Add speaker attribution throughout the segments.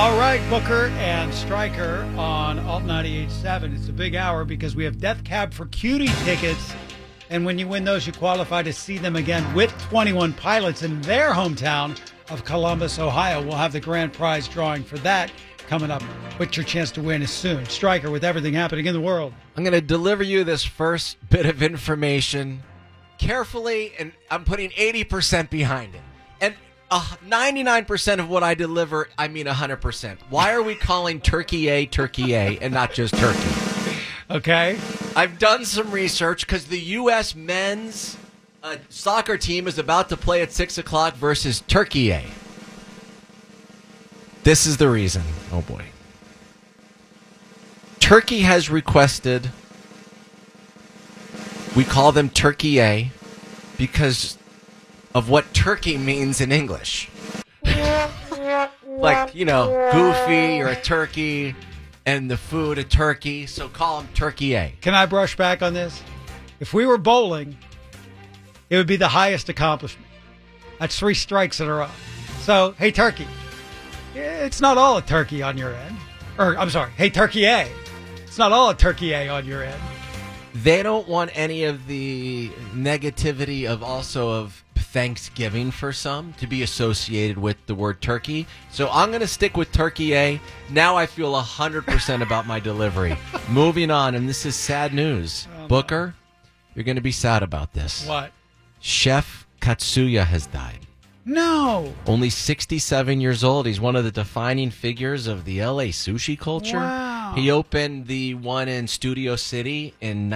Speaker 1: All right, Booker and Stryker on Alt 98.7. It's a big hour because we have Death Cab for Cutie tickets. And when you win those, you qualify to see them again with 21 Pilots in their hometown of Columbus, Ohio. We'll have the grand prize drawing for that coming up, but your chance to win is soon. Stryker, with everything happening in the world.
Speaker 2: I'm going to deliver you this first bit of information carefully, and I'm putting 80% behind it. And 99% of what I deliver, I mean 100%. Why are we calling Turkey A and not just Turkey?
Speaker 1: Okay.
Speaker 2: I've done some research because the U.S. men's soccer team is about to play at 6 o'clock versus Turkey A. This is the reason. Oh, boy. Turkey has requested, we call them Turkey A because of what turkey means in English. Like, you know, goofy or a turkey and the food a turkey, so call them Turkey A.
Speaker 1: Can I brush back on this? If we were bowling, it would be the highest accomplishment. That's 3 strikes in a row. So, hey, Turkey, it's not all a turkey on your end. Or, I'm sorry, hey, Turkey A, it's not all a Turkey A on your end.
Speaker 2: They don't want any of the negativity of Thanksgiving for some to be associated with the word turkey. So I'm going to stick with Turkey A. Now I feel 100% about my delivery. Moving on, and this is sad news.
Speaker 1: Oh,
Speaker 2: Booker, you're going to be sad about this.
Speaker 1: What?
Speaker 2: Chef Katsuya has died.
Speaker 1: No.
Speaker 2: Only 67 years old. He's one of the defining figures of the LA sushi culture.
Speaker 1: Wow.
Speaker 2: He opened the one in Studio City in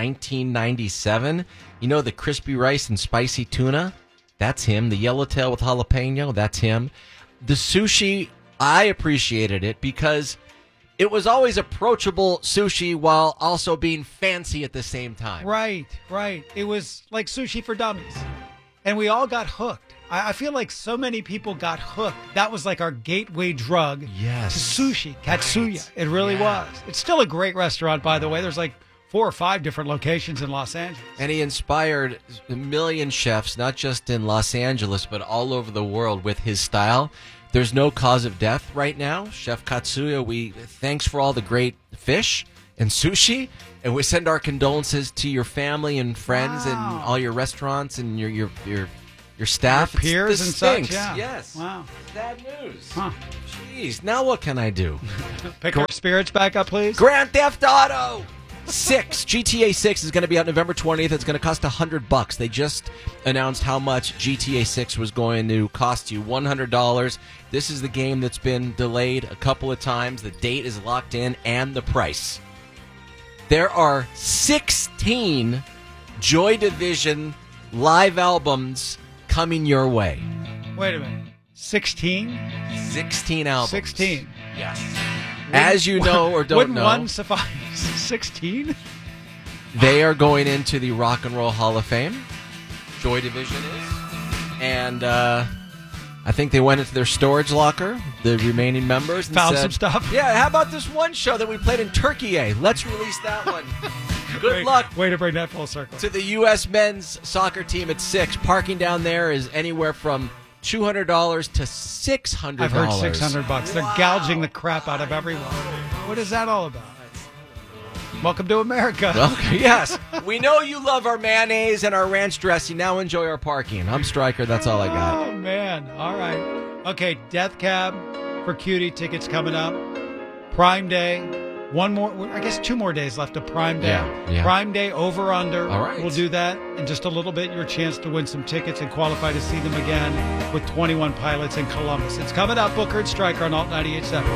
Speaker 2: 1997. You know, the crispy rice and spicy tuna? That's him. The yellowtail with jalapeno? That's him. The sushi, I appreciated it because it was always approachable sushi while also being fancy at the same time.
Speaker 1: Right. It was like sushi for dummies. And we all got hooked. I feel like so many people got hooked. That was like our gateway drug to sushi, Katsuya. Right. It really was. It's still a great restaurant, by the way. There's like 4 or 5 different locations in Los Angeles.
Speaker 2: And he inspired a million chefs, not just in Los Angeles, but all over the world with his style. There's no cause of death right now. Chef Katsuya, thanks for all the great fish and sushi. And we send our condolences to your family and friends and all your restaurants and your staff.
Speaker 1: Your peers and such, yeah.
Speaker 2: Yes.
Speaker 1: Wow.
Speaker 2: Sad news.
Speaker 1: Huh.
Speaker 2: Jeez, now what can I do?
Speaker 1: Pick our spirits back up, please.
Speaker 2: Grand Theft Auto 6. GTA 6 is going to be out November 20th. It's going to cost $100. They just announced how much GTA 6 was going to cost you. $100. This is the game that's been delayed a couple of times. The date is locked in and the price. There are 16 Joy Division live albums coming your way.
Speaker 1: Wait a minute. 16?
Speaker 2: 16 albums.
Speaker 1: 16.
Speaker 2: Yes. As you know or don't
Speaker 1: Wouldn't
Speaker 2: know,
Speaker 1: one suffice? 16?
Speaker 2: They are going into the Rock and Roll Hall of Fame. Joy Division is. And I think they went into their storage locker, the remaining members. And
Speaker 1: found
Speaker 2: said,
Speaker 1: some stuff?
Speaker 2: Yeah, how about this one show that we played in Turkey A? Let's release that one. Good luck.
Speaker 1: Way to bring that full circle.
Speaker 2: To the U.S. men's soccer team at 6. Parking down there is anywhere from $200 to $600.
Speaker 1: I've heard $600. They're gouging the crap out of everyone. What is that all about? Welcome to America.
Speaker 2: Well, yes. We know you love our mayonnaise and our ranch dressing. Now enjoy our parking. I'm Stryker. That's all I got.
Speaker 1: Oh, man. All right. Okay, Death Cab for Cutie tickets coming up. Prime Day. 2 more days left of Prime Day.
Speaker 2: Yeah.
Speaker 1: Prime Day over under.
Speaker 2: All right.
Speaker 1: We'll do that in just a little bit. Your chance to win some tickets and qualify to see them again with 21 Pilots in Columbus. It's coming up. Booker and Stryker on Alt 98.7.